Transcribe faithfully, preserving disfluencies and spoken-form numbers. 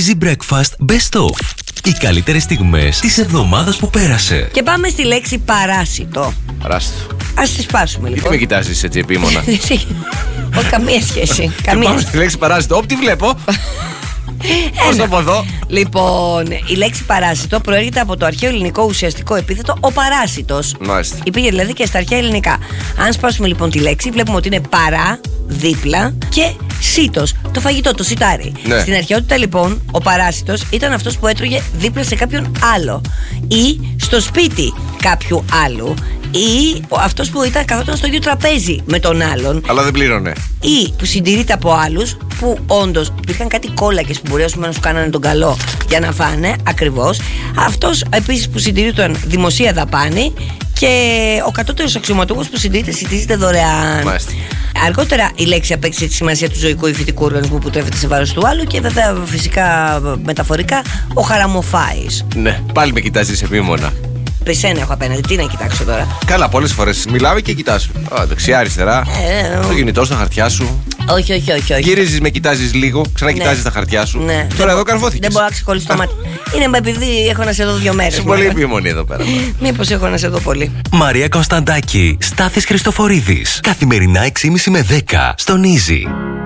Easy Breakfast Best Of. Οι καλύτερες στιγμές της εβδομάδας που πέρασε. Και πάμε στη λέξη παράσιτο. Παράσιτο. Ας τη σπάσουμε λοιπόν. Γιατί με κοιτάζεις έτσι επίμονα? Όχι, καμία σχέση. Καμία. Πάμε στη λέξη παράσιτο. Όπ, τι βλέπω. Πώς από εδώ. Λοιπόν, η λέξη παράσιτο προέρχεται από το αρχαίο ελληνικό ουσιαστικό επίθετο ο παράσιτος. Μάλιστα. Υπήρχε δηλαδή και στα αρχαία ελληνικά. Αν σπάσουμε λοιπόν τη λέξη, βλέπουμε ότι είναι παρά, δίπλα και σίτος, το φαγητό, το σιτάρι. Ναι. Στην αρχαιότητα λοιπόν, ο παράσιτος ήταν αυτός που έτρωγε δίπλα σε κάποιον άλλο ή στο σπίτι κάποιου άλλου, ή αυτός που ήταν καθόταν στο ίδιο τραπέζι με τον άλλον, Αλλά δεν πλήρωνε. ή που συντηρείται από άλλους που όντως υπήρχαν κάτι κόλλακες που μπορεί να σου κάνανε τον καλό για να φάνε, ακριβώς. Αυτός επίσης που συντηρείται δημοσία δαπάνη, και ο κατώτερος αξιωματούχος που συντηρείται συντηρείται δωρεάν. Μάλιστα. Αργότερα η λέξη απέκτησε τη σημασία του ζωικού ή φυτικού οργανισμού που τρέφεται σε βάρος του άλλου, και βέβαια φυσικά μεταφορικά ο χαραμοφάης. Ναι, πάλι με κοιτάζεις επίμονα. Εσένα έχω απέναντι, τι να κοιτάξω τώρα? Καλά, πολλές φορές μιλάμε και κοιτάς. Α, δεξιά, αριστερά. Ε, Το κινητό στα χαρτιά σου. Όχι, όχι, όχι, όχι. Γυρίζεις, με κοιτάζεις λίγο, ξανακοιτάζεις Ναι. τα χαρτιά σου. Ναι. Τώρα εδώ καρφώθηκες. Δεν μπορώ να ξεκολλήσω το μάτι. Είναι επειδή έχω να σε δω δύο μέρες. Είσαι πολύ επίμονη εδώ πέρα. Μήπως έχω να σε δω πολύ. Μαρία Κωνσταντάκη, Στάθης Χριστοφορίδης. Καθημερινά έξι και μισή με δέκα στον Easy.